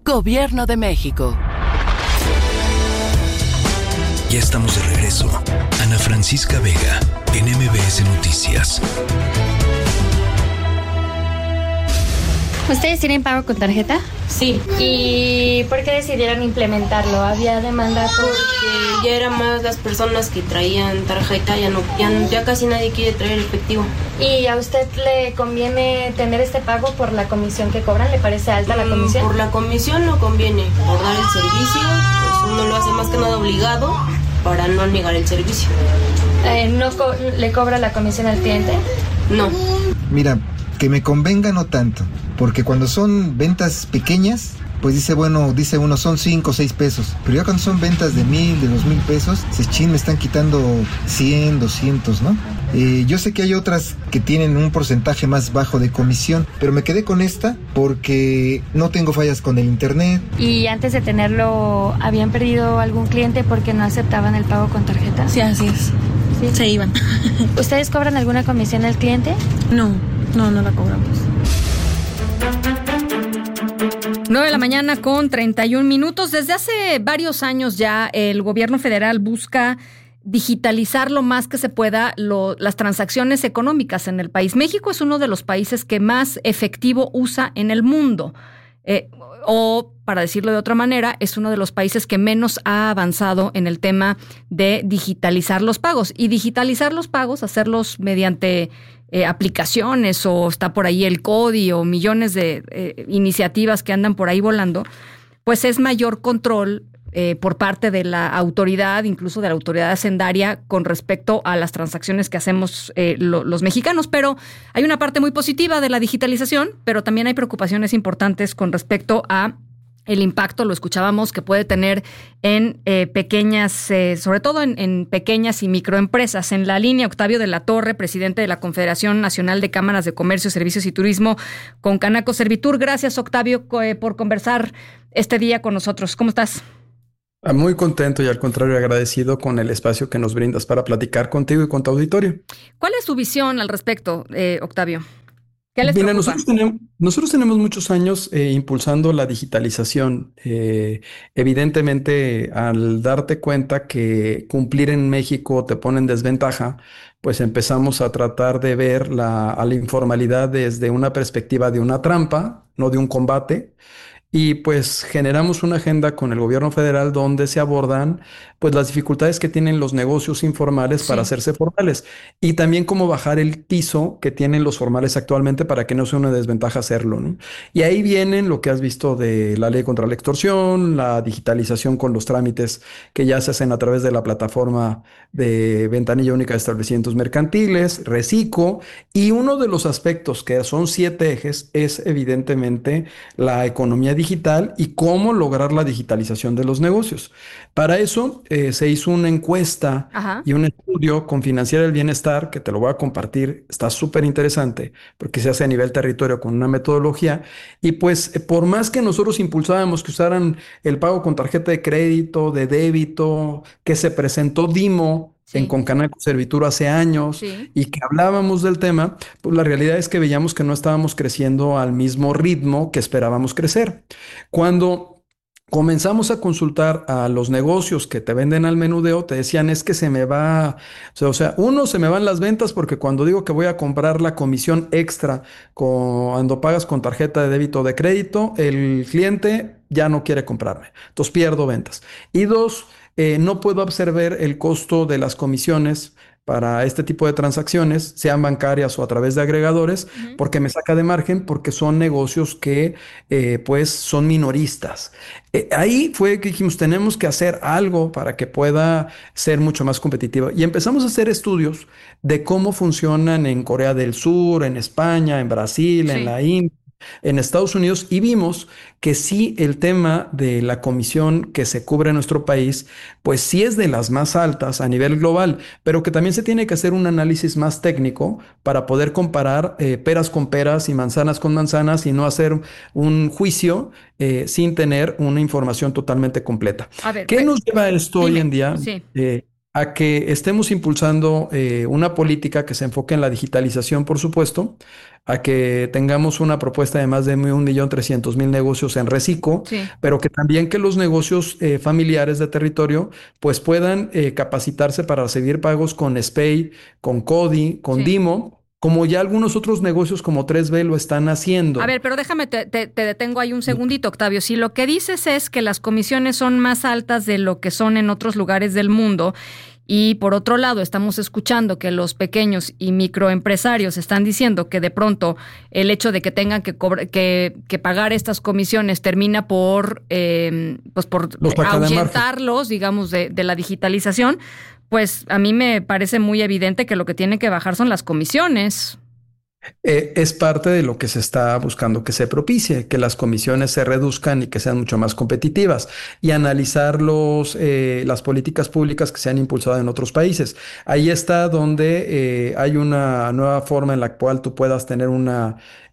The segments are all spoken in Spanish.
Gobierno de México. Ya estamos de regreso. Ana Francisca Vega, en MBS Noticias. ¿Ustedes tienen pago con tarjeta? Sí. ¿Y por qué decidieron implementarlo? ¿Había demanda? Porque ya eran más las personas que traían tarjeta, ya casi nadie quiere traer efectivo. ¿Y a usted le conviene tener este pago por la comisión que cobran? ¿Le parece alta la comisión? Por la comisión no conviene. Por dar el servicio, pues uno lo hace más que nada obligado para no negar el servicio. ¿No le cobra la comisión al cliente? No. Mira, que me convenga no tanto, porque cuando son ventas pequeñas, pues dice uno son 5 o 6 pesos, pero ya cuando son ventas de 1,000, de 2,000 pesos, me están quitando 100, 200, ¿no? Yo sé que hay otras que tienen un porcentaje más bajo de comisión, pero me quedé con esta porque no tengo fallas con el internet. ¿Y antes de tenerlo, habían perdido algún cliente porque no aceptaban el pago con tarjeta? Sí, así es. ¿Sí? Se iban. ¿Ustedes cobran alguna comisión al cliente? No la cobramos. 9:31 a.m. Desde hace varios años ya el gobierno federal busca digitalizar lo más que se pueda las transacciones económicas en el país. México es uno de los países que más efectivo usa en el mundo. O, para decirlo de otra manera, es uno de los países que menos ha avanzado en el tema de digitalizar los pagos. Y digitalizar los pagos, hacerlos mediante aplicaciones, o está por ahí el CODI o millones de iniciativas que andan por ahí volando, pues es mayor control por parte de la autoridad, incluso de la autoridad hacendaria, con respecto a las transacciones que hacemos los mexicanos. Pero hay una parte muy positiva de la digitalización, pero también hay preocupaciones importantes con respecto a el impacto, lo escuchábamos, que puede tener en pequeñas, sobre todo en pequeñas y microempresas. En la línea, Octavio de la Torre, presidente de la Confederación Nacional de Cámaras de Comercio, Servicios y Turismo con Canaco Servitur. Gracias, Octavio, por conversar este día con nosotros. ¿Cómo estás? Muy contento y al contrario agradecido con el espacio que nos brindas para platicar contigo y con tu auditorio. ¿Cuál es tu visión al respecto, Octavio? ¿Qué les Mira, preocupa? nosotros tenemos muchos años impulsando la digitalización. Evidentemente, al darte cuenta que cumplir en México te pone en desventaja, pues empezamos a tratar de ver a la informalidad desde una perspectiva de una trampa, no de un combate. Y pues generamos una agenda con el gobierno federal donde se abordan pues las dificultades que tienen los negocios informales para hacerse formales, y también cómo bajar el piso que tienen los formales actualmente para que no sea una desventaja hacerlo, ¿no? Y ahí vienen lo que has visto de la ley contra la extorsión, la digitalización con los trámites que ya se hacen a través de la plataforma de ventanilla única de establecimientos mercantiles, Recico, y uno de los aspectos que son 7 ejes es evidentemente la economía digital y cómo lograr la digitalización de los negocios. Para eso se hizo una encuesta y un estudio con Financiera del Bienestar, que te lo voy a compartir, está súper interesante porque se hace a nivel territorio con una metodología, y pues por más que nosotros impulsábamos que usaran el pago con tarjeta de crédito, de débito, que se presentó DIMO con Canaco Servitur hace años y que hablábamos del tema, pues la realidad es que veíamos que no estábamos creciendo al mismo ritmo que esperábamos crecer. Cuando comenzamos a consultar a los negocios que te venden al menudeo, te decían es que se me va, se me van las ventas porque cuando digo que voy a comprar la comisión extra cuando pagas con tarjeta de débito o de crédito, el cliente ya no quiere comprarme, entonces pierdo ventas. Y 2, no puedo absorber el costo de las comisiones para este tipo de transacciones, sean bancarias o a través de agregadores, porque me saca de margen, porque son negocios que pues son minoristas. Ahí fue que dijimos, tenemos que hacer algo para que pueda ser mucho más competitiva. Y empezamos a hacer estudios de cómo funcionan en Corea del Sur, en España, en Brasil, en la India, en Estados Unidos, y vimos que sí, el tema de la comisión que se cubre en nuestro país, pues sí es de las más altas a nivel global, pero que también se tiene que hacer un análisis más técnico para poder comparar peras con peras y manzanas con manzanas y no hacer un juicio sin tener una información totalmente completa. A ver, ¿Qué nos lleva a esto hoy en día? a que estemos impulsando una política que se enfoque en la digitalización, por supuesto, a que tengamos una propuesta de más de 1.300.000 negocios en Recico, Sí. pero que también que los negocios familiares de territorio pues puedan capacitarse para recibir pagos con SPEI, con CODI, con Sí. DIMO, como ya algunos otros negocios como 3B lo están haciendo. A ver, pero déjame, te detengo ahí un segundito, Octavio. Si lo que dices es que las comisiones son más altas de lo que son en otros lugares del mundo, y por otro lado estamos escuchando que los pequeños y microempresarios están diciendo que de pronto el hecho de que tengan que pagar estas comisiones termina por ahuyentarlos, digamos, de la digitalización, pues a mí me parece muy evidente que lo que tienen que bajar son las comisiones. Es parte de lo que se está buscando que se propicie, que las comisiones se reduzcan y que sean mucho más competitivas, y analizar las políticas públicas que se han impulsado en otros países. Ahí está donde hay una nueva forma en la cual tú puedas tener una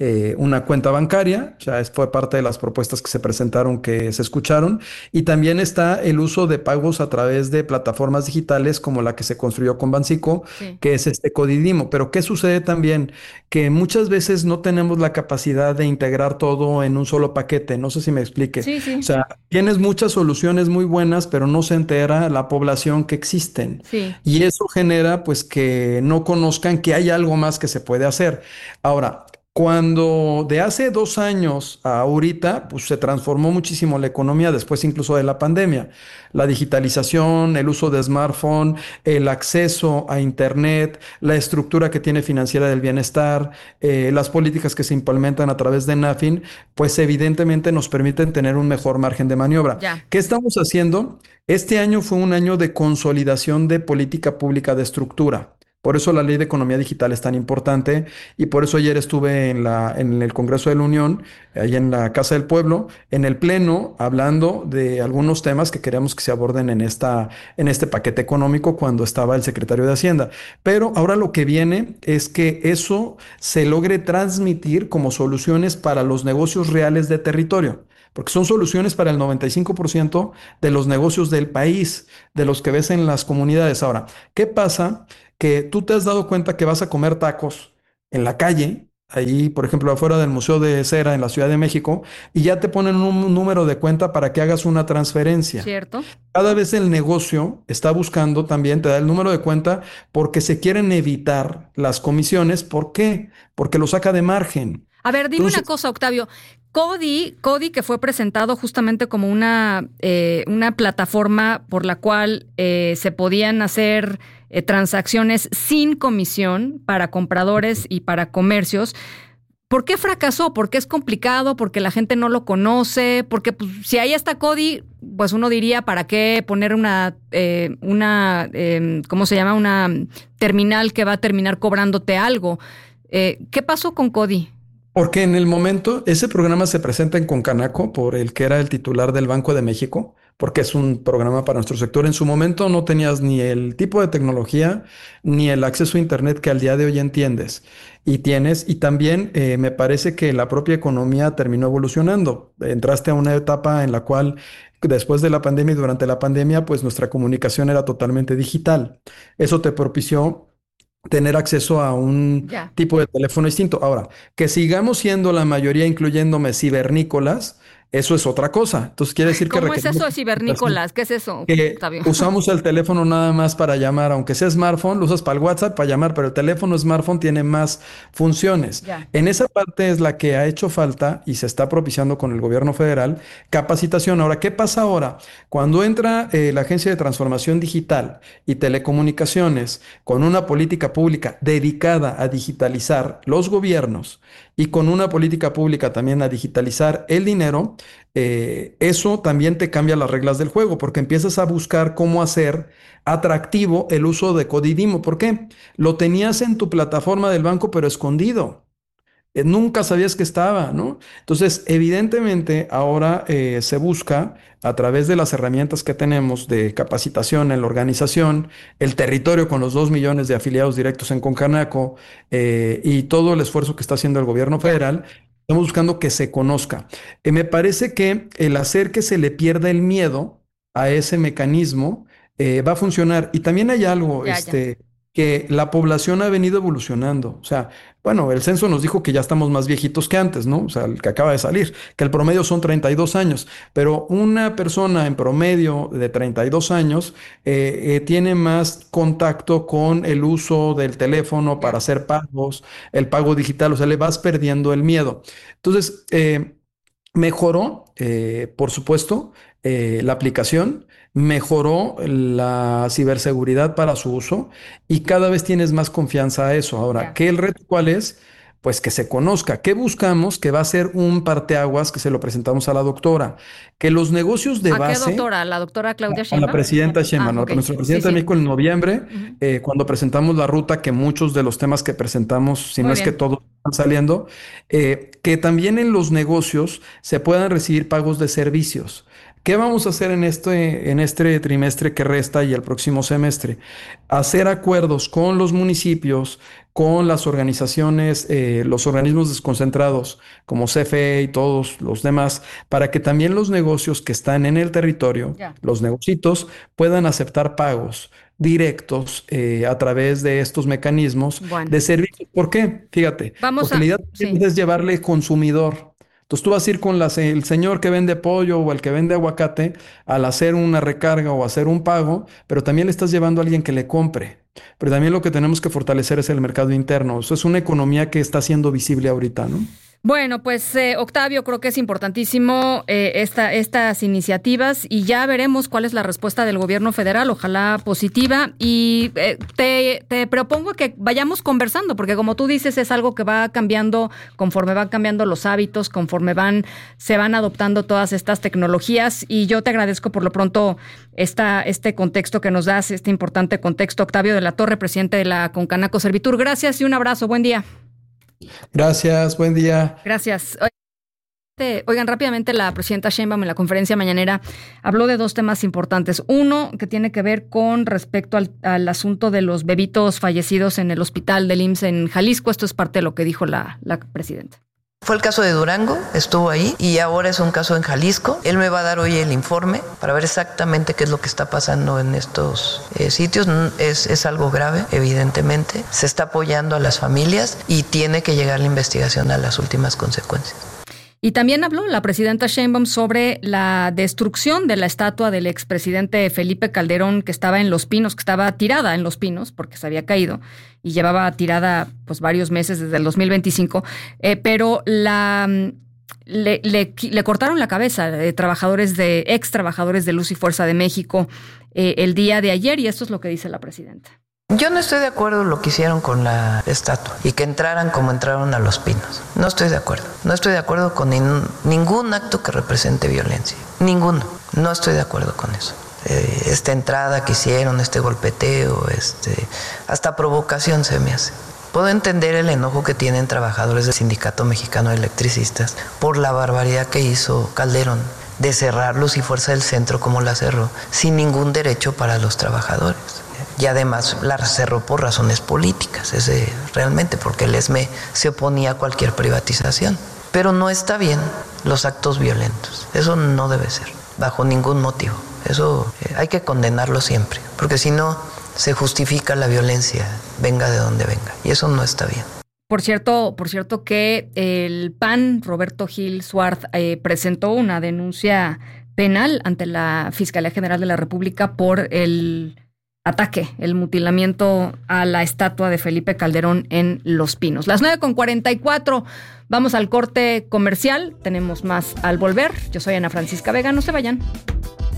cuenta bancaria. O sea, fue parte de las propuestas que se presentaron, que se escucharon, y también está el uso de pagos a través de plataformas digitales como la que se construyó con Banxico, Sí. que es CODI-DIMO. Pero ¿qué sucede también? Que muchas veces no tenemos la capacidad de integrar todo en un solo paquete. No sé si me explique. Sí, sí. O sea, tienes muchas soluciones muy buenas, pero no se entera la población que existen. Sí. Y eso genera pues que no conozcan que hay algo más que se puede hacer. Ahora, cuando de hace 2 años a ahorita, pues se transformó muchísimo la economía, después incluso de la pandemia. La digitalización, el uso de smartphone, el acceso a internet, la estructura que tiene financiera del bienestar, las políticas que se implementan a través de NAFIN, pues evidentemente nos permiten tener un mejor margen de maniobra. Ya. ¿Qué estamos haciendo? Este año fue un año de consolidación de política pública de estructura. Por eso la Ley de Economía Digital es tan importante, y por eso ayer estuve en el Congreso de la Unión, ahí en la Casa del Pueblo, en el Pleno, hablando de algunos temas que queremos que se aborden en este paquete económico, cuando estaba el secretario de Hacienda. Pero ahora lo que viene es que eso se logre transmitir como soluciones para los negocios reales de territorio, porque son soluciones para el 95% de los negocios del país, de los que ves en las comunidades. Ahora, ¿qué pasa? Que tú te has dado cuenta que vas a comer tacos en la calle, ahí, por ejemplo, afuera del Museo de Cera en la Ciudad de México, y ya te ponen un número de cuenta para que hagas una transferencia. ¿Cierto? Cada vez el negocio está buscando también, te da el número de cuenta, porque se quieren evitar las comisiones. ¿Por qué? Porque lo saca de margen. A ver, dime Entonces, una cosa, Octavio. CODI, que fue presentado justamente como una plataforma por la cual se podían hacer transacciones sin comisión para compradores y para comercios. ¿Por qué fracasó? ¿Por qué es complicado? ¿Porque la gente no lo conoce? Porque pues, si ahí está CODI, pues uno diría, ¿para qué poner ¿cómo se llama? Una terminal que va a terminar cobrándote algo. ¿Qué pasó con CODI? Porque en el momento, ese programa se presenta en Concanaco por el que era el titular del Banco de México, porque es un programa para nuestro sector. En su momento no tenías ni el tipo de tecnología ni el acceso a Internet que al día de hoy entiendes y tienes. Y también me parece que la propia economía terminó evolucionando. Entraste a una etapa en la cual, después de la pandemia y durante la pandemia, pues nuestra comunicación era totalmente digital. Eso te propició tener acceso a un Ya. tipo de teléfono distinto. Ahora, que sigamos siendo la mayoría, incluyéndome, cibernícolas, eso es otra cosa. Entonces quiere decir que ¿Cómo es requerimos eso de cibernícolas? ¿Qué es eso, que Octavio? usamos el teléfono nada más para llamar, aunque sea smartphone, lo usas para el WhatsApp, para llamar, pero el teléfono smartphone tiene más funciones. Ya. En esa parte es la que ha hecho falta y se está propiciando con el gobierno federal capacitación. Ahora, ¿qué pasa ahora? Cuando entra la Agencia de Transformación Digital y Telecomunicaciones con una política pública dedicada a digitalizar los gobiernos y con una política pública también a digitalizar el dinero, eso también te cambia las reglas del juego, porque empiezas a buscar cómo hacer atractivo el uso de CODI-DIMO. ¿Por qué? Lo tenías en tu plataforma del banco, pero escondido. Nunca sabías que estaba, ¿no? Entonces, evidentemente, ahora se busca, a través de las herramientas que tenemos de capacitación en la organización, el territorio con los 2 millones de afiliados directos en Concanaco y todo el esfuerzo que está haciendo el gobierno federal, estamos buscando que se conozca. Me parece que el hacer que se le pierda el miedo a ese mecanismo va a funcionar. Y también hay algo, Ya. que la población ha venido evolucionando. O sea, bueno, el censo nos dijo que ya estamos más viejitos que antes, ¿no? O sea, el que acaba de salir, que el promedio son 32 años, pero una persona en promedio de 32 años tiene más contacto con el uso del teléfono para hacer pagos, el pago digital, o sea, le vas perdiendo el miedo. Entonces, mejoró, por supuesto, la aplicación, mejoró la ciberseguridad para su uso y cada vez tienes más confianza a eso. Ahora, Ya. ¿qué el reto cuál es? Pues que se conozca. ¿Qué buscamos? Que va a ser un parteaguas que se lo presentamos a la doctora. Que los negocios de ¿A qué base, doctora? ¿La doctora Claudia a la Sheinbaum? presidenta Sheinbaum, Ok. nuestra Sí, presidenta sí. de México en noviembre, Ujú. cuando presentamos la ruta, que muchos de los temas que presentamos, si Muy no es que bien. todos están saliendo, que también en los negocios se puedan recibir pagos de servicios. ¿Qué vamos a hacer en este trimestre que resta y el próximo semestre? Hacer acuerdos con los municipios, con las organizaciones, los organismos desconcentrados como CFE y todos los demás, para que también los negocios que están en el territorio, Ya. los negocitos, puedan aceptar pagos directos a través de estos mecanismos Bueno. de servicio. ¿Por qué? Fíjate, Vamos porque la idea sí. es llevarle consumidor. Entonces tú vas a ir con el señor que vende pollo o el que vende aguacate al hacer una recarga o hacer un pago, pero también le estás llevando a alguien que le compre. Pero también lo que tenemos que fortalecer es el mercado interno. Eso es una economía que está siendo visible ahorita, ¿no? Bueno, pues Octavio, creo que es importantísimo estas iniciativas y ya veremos cuál es la respuesta del gobierno federal, ojalá positiva. Y te propongo que vayamos conversando, porque como tú dices, es algo que va cambiando conforme van cambiando los hábitos, conforme se van adoptando todas estas tecnologías. Y yo te agradezco por lo pronto este contexto que nos das, este importante contexto. Octavio de la Torre, presidente de la Concanaco Servitur. Gracias y un abrazo. Buen día. Gracias, buen día. Gracias. Oigan, rápidamente la presidenta Sheinbaum en la conferencia mañanera habló de dos temas importantes. Uno, que tiene que ver con respecto al asunto de los bebitos fallecidos en el hospital del IMSS en Jalisco. Esto es parte de lo que dijo la presidenta. Fue el caso de Durango, estuvo ahí y ahora es un caso en Jalisco. Él me va a dar hoy el informe para ver exactamente qué es lo que está pasando en estos sitios. Es algo grave, evidentemente. Se está apoyando a las familias y tiene que llegar la investigación a las últimas consecuencias. Y también habló la presidenta Sheinbaum sobre la destrucción de la estatua del expresidente Felipe Calderón que estaba en Los Pinos, que estaba tirada en Los Pinos porque se había caído y llevaba tirada pues varios meses desde el 2025, pero le cortaron la cabeza de ex trabajadores de Luz y Fuerza de México el día de ayer y esto es lo que dice la presidenta. Yo no estoy de acuerdo en lo que hicieron con la estatua y que entraran como entraron a Los Pinos. No estoy de acuerdo. No estoy de acuerdo con ningún acto que represente violencia. Ninguno. No estoy de acuerdo con eso. Esta entrada que hicieron, este golpeteo, hasta provocación se me hace. Puedo entender el enojo que tienen trabajadores del Sindicato Mexicano de Electricistas por la barbaridad que hizo Calderón de cerrar Luz y Fuerza del Centro como la cerró, sin ningún derecho para los trabajadores. Y además la cerró por razones políticas, realmente, porque el ESME se oponía a cualquier privatización. Pero no está bien los actos violentos. Eso no debe ser, bajo ningún motivo. Eso hay que condenarlo siempre, porque si no se justifica la violencia, venga de donde venga. Y eso no está bien. Por cierto que el PAN, Roberto Gil Suárez, presentó una denuncia penal ante la Fiscalía General de la República por el ataque, el mutilamiento a la estatua de Felipe Calderón en Los Pinos. Las 9:44, vamos al corte comercial, tenemos más al volver. Yo soy Ana Francisca Vega, no se vayan.